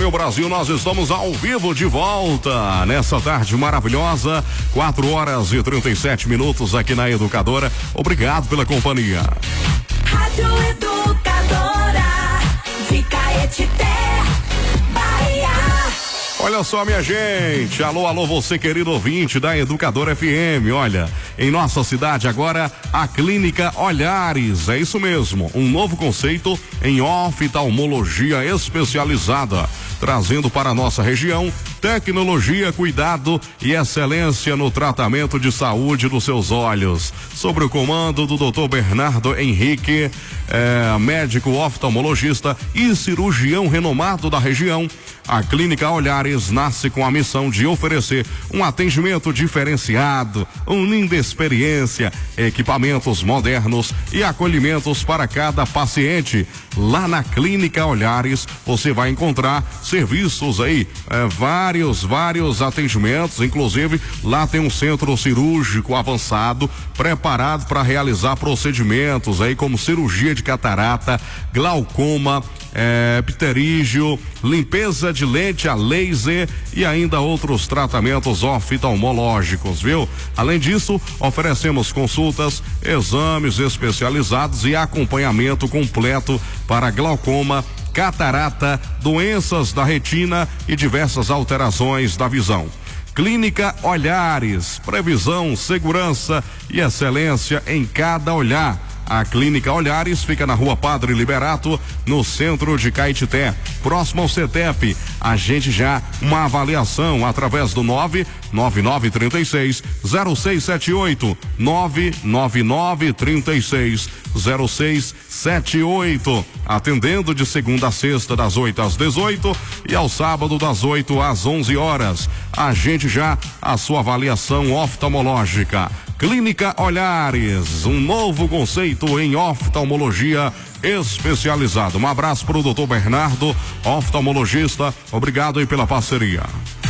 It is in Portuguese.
meu Brasil, nós estamos ao vivo de volta nessa tarde maravilhosa, 4h37 aqui na Educadora. Obrigado pela companhia. Rádio Educadora de Caetité, Bahia. Olha só, minha gente, alô, você querido ouvinte da Educadora FM, olha, em nossa cidade agora, a Clínica Olhares, é isso mesmo, um novo conceito em oftalmologia especializada, trazendo para a nossa região tecnologia, cuidado e excelência no tratamento de saúde dos seus olhos. Sobre o comando do Dr. Bernardo Henrique, médico oftalmologista e cirurgião renomado da região, a Clínica Olhares nasce com a missão de oferecer um atendimento diferenciado, uma linda experiência, equipamentos modernos e acolhimentos para cada paciente. Lá na Clínica Olhares você vai encontrar serviços aí, vários atendimentos, inclusive lá tem um centro cirúrgico avançado, preparado para realizar procedimentos aí como cirurgia de catarata, glaucoma, pterígio, limpeza de lente a laser e ainda outros tratamentos oftalmológicos, viu? Além disso, oferecemos consultas, exames especializados e acompanhamento completo para glaucoma, catarata, doenças da retina e diversas alterações da visão. Clínica Olhares, previsão, segurança e excelência em cada olhar. A Clínica Olhares fica na Rua Padre Liberato, no centro de Caetité, próximo ao CETEP. Agende já uma avaliação através do 99936-0678, 99936-0678. Atendendo de segunda a sexta, das 8 às 18 e ao sábado, das 8 às 11 horas. Agende já a sua avaliação oftalmológica. Clínica Olhares, um novo conceito em oftalmologia especializado. Um abraço para o Dr. Bernardo, oftalmologista. Obrigado aí pela parceria.